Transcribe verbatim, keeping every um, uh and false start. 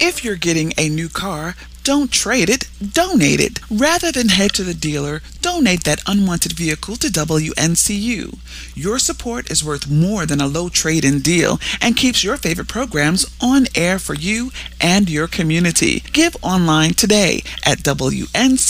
If you're getting a new car, don't trade it, donate it. Rather than head to the dealer, donate that unwanted vehicle to W N C U. Your support is worth more than a low trade-in deal and keeps your favorite programs on air for you and your community. Give online today at W N C